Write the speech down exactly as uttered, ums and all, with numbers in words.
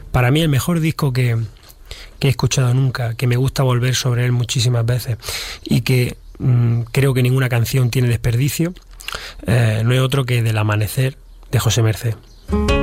Para mí el mejor disco que, que he escuchado nunca, que me gusta volver sobre él muchísimas veces y que mmm, creo que ninguna canción tiene desperdicio, eh, no es otro que Del Amanecer, de José Mercé.